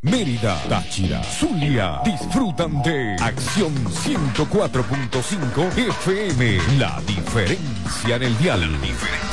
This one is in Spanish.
Mérida, Táchira, Zulia, disfrutan de Acción 104.5 FM. La diferencia en el dial.